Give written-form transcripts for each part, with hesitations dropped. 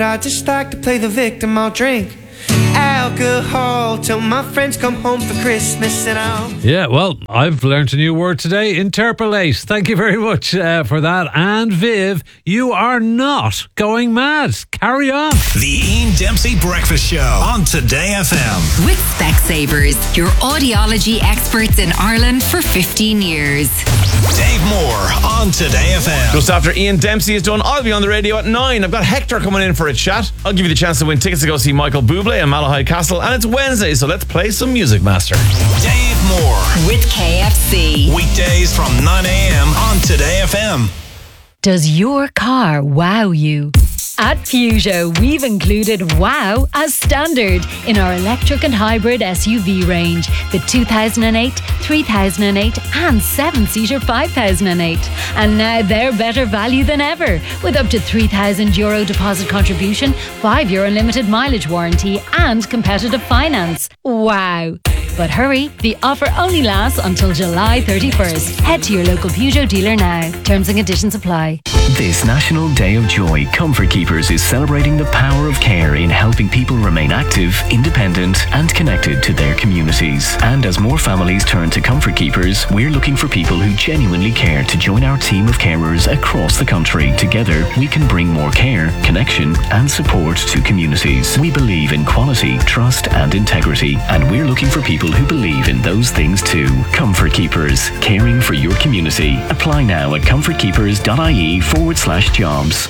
I just like to play the victim. I'll drink alcohol till my friends come home for Christmas and I'll... Yeah, well, I've learnt a new word today. Interpolate. Thank you very much for that. And Viv, you are not going mad. Carry on. The Ian Dempsey Breakfast Show on Today FM. With Specsavers, your audiology experts in Ireland for 15 years. Dave Moore on Today FM. Just after Ian Dempsey is done, I'll be on the radio at 9. I've got Hector coming in for a chat. I'll give you the chance to win tickets to go see Michael Bublé and Malahide Castle, and it's Wednesday, so let's play some Music Master. Dave Moore with KFC. Weekdays from 9 a.m. on Today FM. Does your car wow you? At Peugeot, we've included wow as standard in our electric and hybrid SUV range. The 2008, 3008 and 7-seater 5008. And now they're better value than ever, with up to €3,000 deposit contribution, 5 year unlimited mileage warranty and competitive finance. Wow. But hurry, the offer only lasts until July 31st. Head to your local Peugeot dealer now. Terms and conditions apply. This National Day of Joy, Comfort Keepers is celebrating the power of care in helping people remain active, independent and connected to their communities. And as more families turn to Comfort Keepers, we're looking for people who genuinely care to join our team of carers across the country. Together, we can bring more care, connection and support to communities. We believe in quality, trust and integrity, and we're looking for people who believe in those things too. Comfort Keepers, caring for your community. Apply now at comfortkeepers.ie/jobs.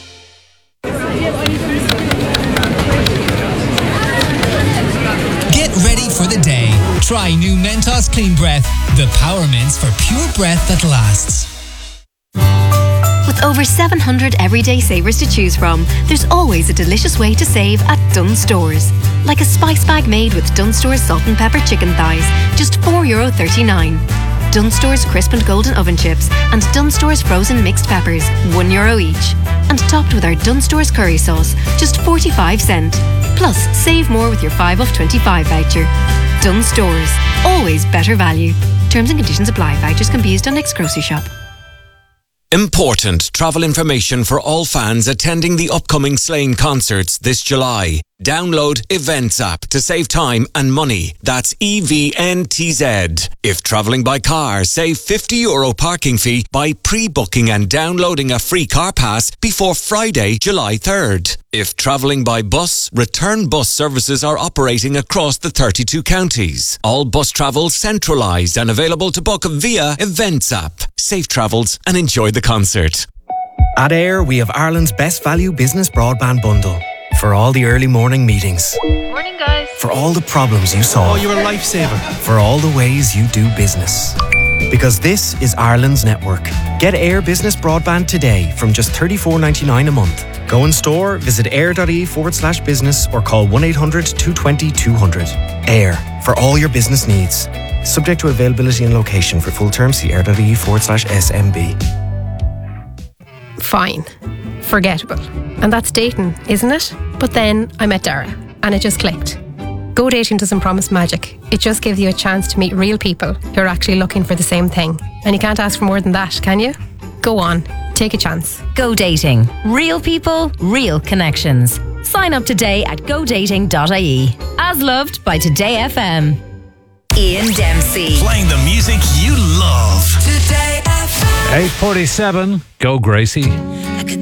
Get ready for the day. Try new Mentos Clean Breath, the power mints for pure breath that lasts. With over 700 everyday savers to choose from, there's always a delicious way to save at Dunnes Stores. Like a spice bag made with Dunnes Stores salt and pepper chicken thighs, just €4.39. Dunnes Stores crisp and golden oven chips and Dunnes Stores frozen mixed peppers, €1 each. And topped with our Dunnes Stores curry sauce, just 45 cents. Plus, save more with your 5 off 25 voucher. Dunnes Stores, always better value. Terms and conditions apply. Vouchers can be used on next grocery shop. Important travel information for all fans attending the upcoming Slane concerts this July. Download Events app to save time and money. That's EVNTZ. If travelling by car, save €50 parking fee by pre-booking and downloading a free car pass before Friday, July 3rd. If travelling by bus, return bus services are operating across the 32 counties. All bus travel centralised and available to book via Events app. Safe travels and enjoy the concert. At Air, we have Ireland's best value business broadband bundle. For all the early morning meetings. Morning, guys. For all the problems you solve. Oh, you're a lifesaver. For all the ways you do business. Because this is Ireland's network. Get Air Business Broadband today from just $34.99 a month. Go in store, visit air.ie/business or call 1-800-220-200. Air, for all your business needs. Subject to availability and location. For full terms, see air.ie/SMB. Fine. Forgettable. And that's dating, isn't it? But then I met Dara and it just clicked. Go Dating doesn't promise magic. It just gives you a chance to meet real people who are actually looking for the same thing. And you can't ask for more than that, can you? Go on. Take a chance. Go Dating. Real people, real connections. Sign up today at godating.ie. As loved by Today FM. Ian Dempsey. Playing the music you love. Today FM. 8:47. Go Gracie.